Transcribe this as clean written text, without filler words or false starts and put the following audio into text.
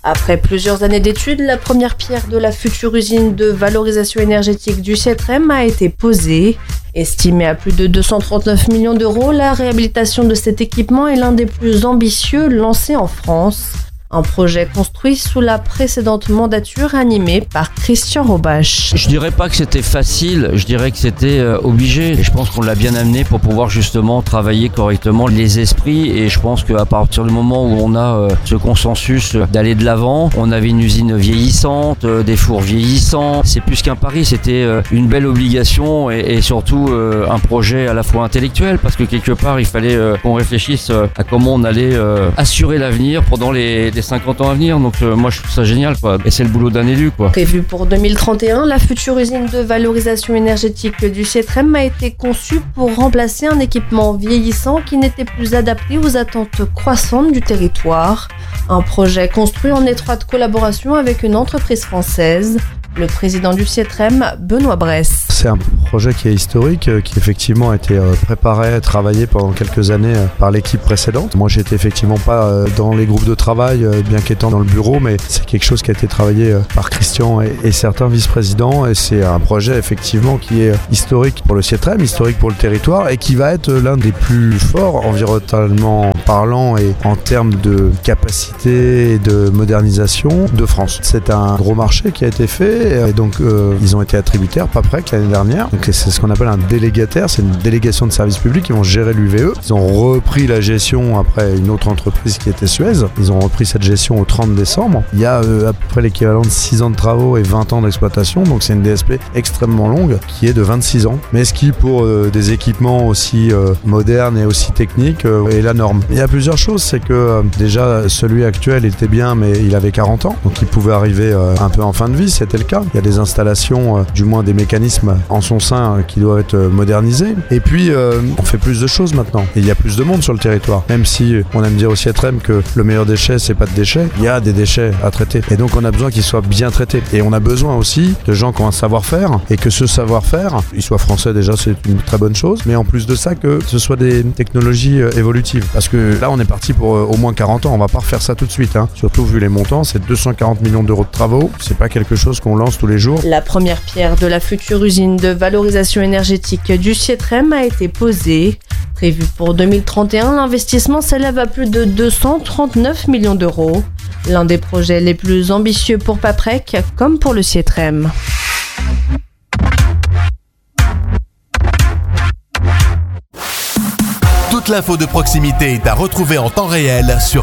Après plusieurs années d'études, la première pierre de la future usine de valorisation énergétique du Sietrem a été posée. Estimée à plus de 239 millions d'euros, la réhabilitation de cet équipement est l'un des plus ambitieux lancés en France. Un projet construit sous la précédente mandature animée par Christian Robach. Je dirais pas que c'était facile, je dirais que c'était obligé. Et je pense qu'on l'a bien amené pour pouvoir justement travailler correctement les esprits. Et je pense qu'à partir du moment où on a ce consensus d'aller de l'avant, on avait une usine vieillissante, des fours vieillissants. C'est plus qu'un pari, c'était une belle obligation et surtout un projet à la fois intellectuel parce que quelque part il fallait qu'on réfléchisse à comment on allait assurer l'avenir pendant les 50 ans à venir, donc moi je trouve ça génial quoi. Et c'est le boulot d'un élu quoi. Prévue pour 2031, la future usine de valorisation énergétique du Sietrem a été conçue pour remplacer un équipement vieillissant qui n'était plus adapté aux attentes croissantes du territoire. Un projet construit en étroite collaboration avec une entreprise française. Le président du Sietrem, Benoît Bresse. C'est un projet qui est historique, qui effectivement a été préparé, travaillé pendant quelques années par l'équipe précédente. Moi, j'étais effectivement pas dans les groupes de travail, bien qu'étant dans le bureau, mais c'est quelque chose qui a été travaillé par Christian et certains vice-présidents. Et c'est un projet effectivement qui est historique pour le Sietrem, historique pour le territoire et qui va être l'un des plus forts environnementalement parlant et en termes de capacité et de modernisation de France. C'est un gros marché qui a été fait. Et donc ils ont été attributaires PAPREC l'année dernière, donc c'est ce qu'on appelle un délégataire, c'est une délégation de service public qui vont gérer l'UVE. Ils ont repris la gestion après une autre entreprise qui était Suez, ils ont repris cette gestion au 30 décembre. Il y a à peu près l'équivalent de 6 ans de travaux et 20 ans d'exploitation, donc c'est une DSP extrêmement longue qui est de 26 ans, mais ce qui pour des équipements aussi modernes et aussi techniques est la norme. Il y a plusieurs choses, c'est que déjà celui actuel était bien mais il avait 40 ans, donc il pouvait arriver un peu en fin de vie, c'était le cas. Il y a des installations, du moins des mécanismes en son sein qui doivent être modernisés. Et puis, on fait plus de choses maintenant. Et il y a plus de monde sur le territoire. Même si on aime dire au Sietrem que le meilleur déchet, c'est pas de déchets, il y a des déchets à traiter. Et donc, on a besoin qu'ils soient bien traités. Et on a besoin aussi de gens qui ont un savoir-faire et que ce savoir-faire, il soit français déjà, c'est une très bonne chose. Mais en plus de ça, que ce soit des technologies évolutives. Parce que là, on est parti pour au moins 40 ans. On va pas refaire ça tout de suite. Surtout vu les montants, c'est 240 millions d'euros de travaux. C'est pas quelque chose qu'on lance tous les jours. La première pierre de la future usine de valorisation énergétique du Sietrem a été posée. Prévue pour 2031, l'investissement s'élève à plus de 239 millions d'euros. L'un des projets les plus ambitieux pour PAPREC comme pour le Sietrem. Toute l'info de proximité est à retrouver en temps réel sur